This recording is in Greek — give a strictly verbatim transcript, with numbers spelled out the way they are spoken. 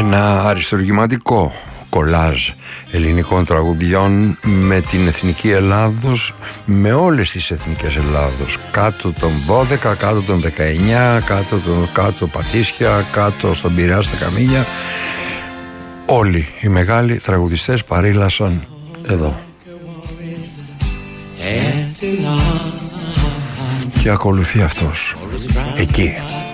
Ένα αριστουργηματικό κολάζ ελληνικών τραγουδιών με την εθνική Ελλάδος, με όλες τις εθνικές Ελλάδος, κάτω των δώδεκα, κάτω των δεκαεννιά, κάτω των κάτω Πατήσια, κάτω στον Πειραιά στα Καμήλια. Όλοι οι μεγάλοι τραγουδιστές παρήλασαν εδώ. Και ακολουθεί αυτός εκεί.